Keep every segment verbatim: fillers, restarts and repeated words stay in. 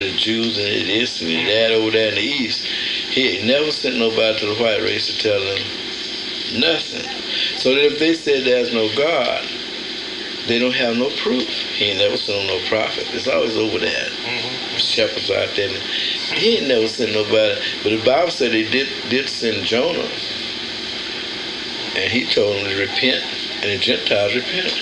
the Jews and this and that over there in the East. He never sent nobody to the white race to tell them nothing. So that if they said there's no God, they don't have no proof. He ain't never sent no prophet. It's always over there. Mm-hmm. Shepherds out there. He ain't never sent nobody. But the Bible said he did, did send Jonah. And he told them to repent. And the Gentiles repented.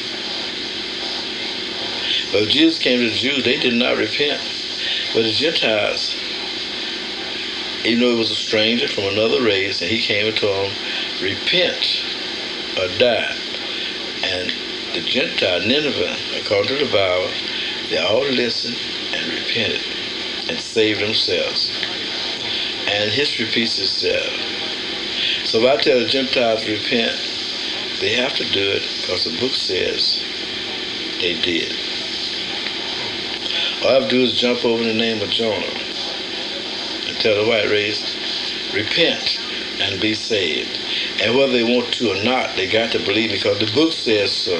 But when Jesus came to the Jews, they did not repent. But the Gentiles, even though he was a stranger from another race, and he came and told them, repent or die. And the Gentile, Nineveh, according to the Bible, they all listened and repented and saved themselves. And history repeats itself. So if I tell the Gentiles to repent, they have to do it because the book says they did. All I have to do is jump over in the name of Jonah and tell the white race, repent and be saved. And whether they want to or not, they got to believe because the book says so.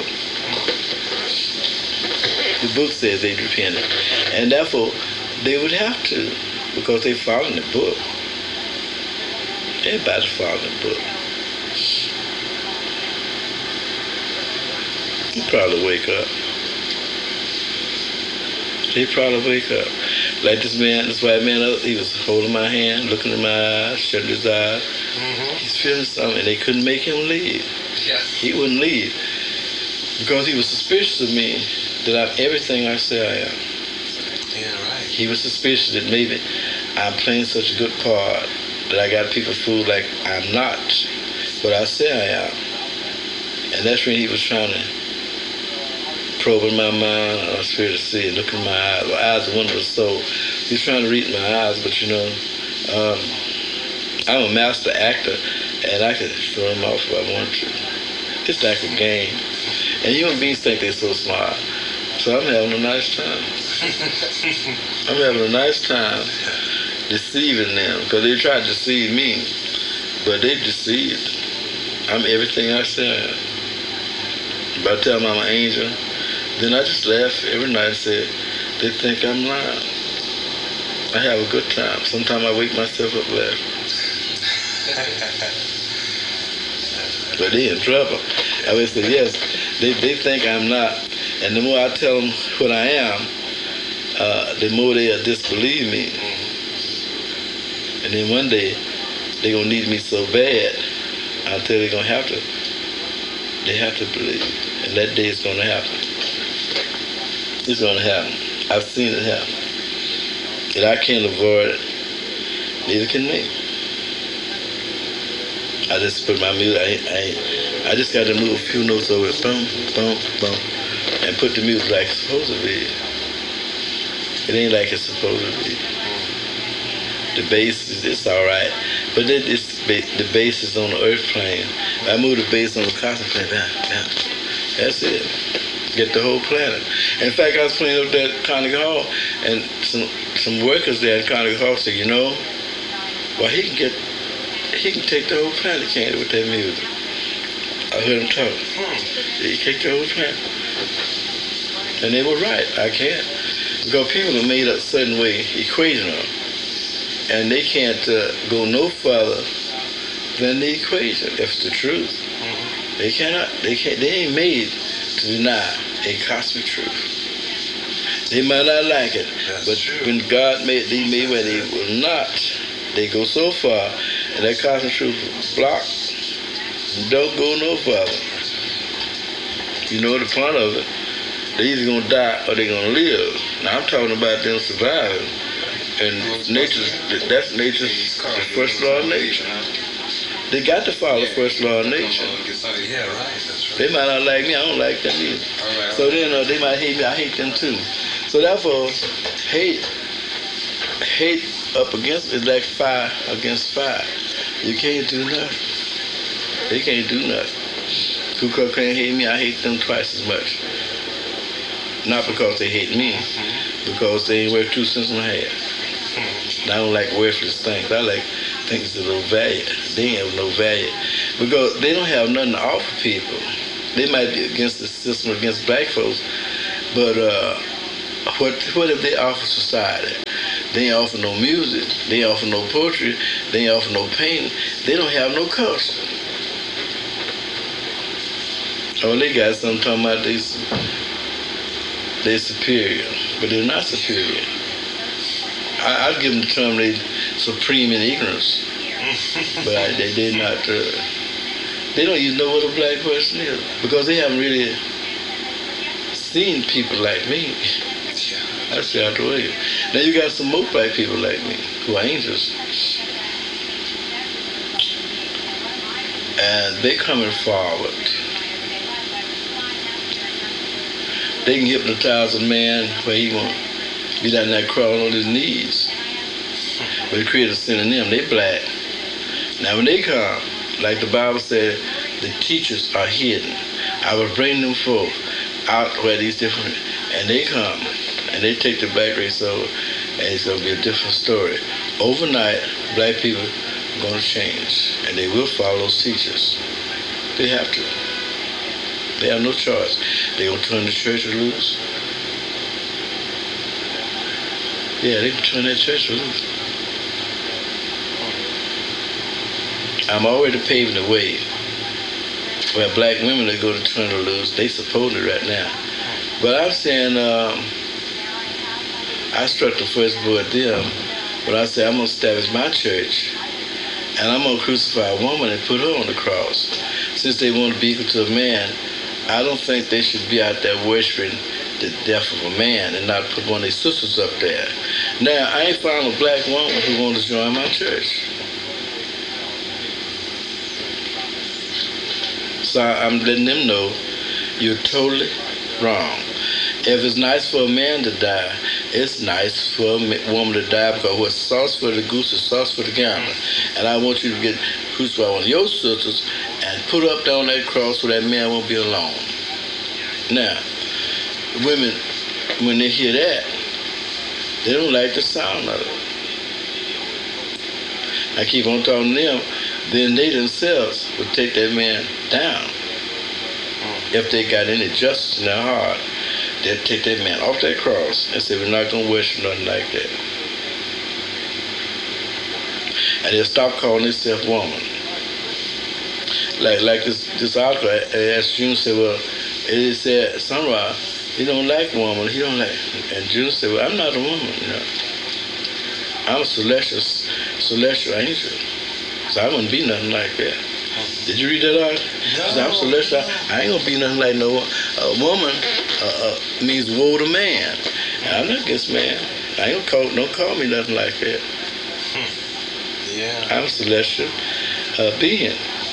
The book says they repented. And therefore, they would have to because they following the book. Everybody's following the book. He probably wake up. He probably wake up. Like this man, this white man, he was holding my hand, looking in my eyes, shutting his eyes. Mm-hmm. He's feeling something, and they couldn't make him leave. Yeah. He wouldn't leave because he was suspicious of me that I'm everything I say I am. Yeah, right. He was suspicious that maybe I'm playing such a good part that I got people fooled like I'm not what I say I am. And that's when he was trying to probe in my mind, I was scared to see and look in my eyes. My eyes are one of the soul. He's trying to read my eyes, but you know, um, I'm a master actor, and I could throw him off if I wanted to. It's like a game. And human beings think they're so smart. So I'm having a nice time. I'm having a nice time deceiving them, because they tried to deceive me, but they deceived. I'm everything I say. If I tell them I'm an angel, then I just laugh every night and say, they think I'm lying. I have a good time. Sometimes I wake myself up laughing. But they in trouble. I would say, yes, they, they think I'm not. And the more I tell them what I am, uh, the more they'll disbelieve me. And then one day, they're going to need me so bad, until they're going to have to, they have to believe. And that day is going to happen. It's going to happen. I've seen it happen. And I can't avoid it. Neither can they. I just put my music, I, I, I just got to move a few notes over it, boom, boom, boom, and put the music like it's supposed to be. It ain't like it's supposed to be. The bass is it's all right, but it, it's, the bass is on the earth plane. I move the bass on the cosmic plane, bam, bam. That's it. Get the whole planet. In fact, I was playing up there at Carnegie Hall, and some some workers there at Carnegie Hall said, you know, well, he can get, he can take the whole planet, can't he, with that music? I heard him talk. He can take the whole planet. And they were right, I can't. Because people are made up a certain way, equation them. And they can't uh, go no further than the equation, if it's the truth. Mm-hmm. They cannot, they can't, they ain't made to deny a cosmic truth. They might not like it, That's but true. When God made, they made where they will not, they go so far, and that cosmic truth is blocked, and don't go no further. You know the point of it. They're either going to die or they're going to live. Now I'm talking about them surviving. And nature's, that's nature's the first law of nature. They got to follow the first law of nature. Yeah, right, that's right. They might not like me, I don't like them either. So then uh, they might hate me, I hate them too. So therefore, hate, hate up against is like fire against fire. You can't do nothing. They can't do nothing. Ku Klux Klan hate me, I hate them twice as much. Not because they hate me, because they ain't worth two cents in my head. I don't like worthless things. I like things that have value. They ain't have no value. Because they don't have nothing to offer people. They might be against the system, against black folks, but uh, what what if they offer society? They ain't offer no music. They ain't offer no poetry. They ain't offer no painting. They don't have no culture. Oh, they got something talking about they they superior, but they're not superior. I, I'd give them the term they supreme in ignorance, but I, they did not. Uh, they don't even know what a black person is because they haven't really seen people like me. That's out the way. Now you got some more black people like me who are angels, and they coming forward. They can hypnotize a man where he won't be down there crawling on his knees. But it create a sin in them. They black. Now when they come, like the Bible said, the teachers are hidden. I will bring them forth out where these different, and they come, and they take the black race over, and it's going to be a different story. Overnight, black people are going to change, and they will follow those teachers. They have to. They have no choice. They're going to turn the church loose. Yeah, they can turn that church loose. I'm already paving the way where black women that go to turn it loose. They supposed it right now. But I'm saying, um, I struck the first blow at them, but I said I'm going to establish my church, and I'm going to crucify a woman and put her on the cross. Since they want to be equal to a man, I don't think they should be out there worshiping the death of a man and not put one of their sisters up there. Now, I ain't found a black woman who wants to join my church. So I'm letting them know you're totally wrong. If it's nice for a man to die, it's nice for a woman to die because what's sauce for the goose is sauce for the gander. And I want you to get crucified one of your sisters and put her up there on that cross so that man won't be alone. Now, women, when they hear that, they don't like the sound of it. I keep on talking to them, then they themselves would take that man down. If they got any justice in their heart, they'd take that man off that cross and say, we're not going to worship nothing like that. And they'll stop calling themselves woman. Like like this this article, I asked June, said, well, it said, Sunrise, he don't like woman, he don't like, and June said, well, I'm not a woman, you know. I'm a celestial, celestial angel. So I wouldn't be nothing like that. Did you read that article? No, said, I'm celestial. I ain't gonna be nothing like no a woman. Uh, uh, means woe to man. And I'm not against man. I ain't gonna call, don't call me nothing like that. Hmm. Yeah. I'm a celestial uh, being.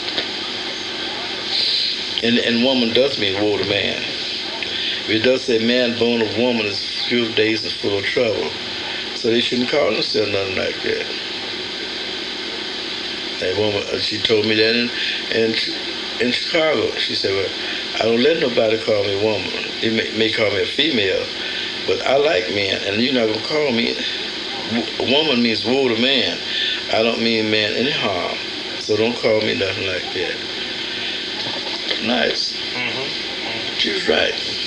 And and woman does mean woe to man. It does say man born of woman is few days and full of trouble. So they shouldn't call themselves nothing like that. That woman, she told me that in, in in Chicago. She said, well, I don't let nobody call me woman. They may, may call me a female, but I like men, and you're not going to call me. A woman means woe to man. I don't mean man any harm. So don't call me nothing like that. Nice. Mm-hmm. She was right.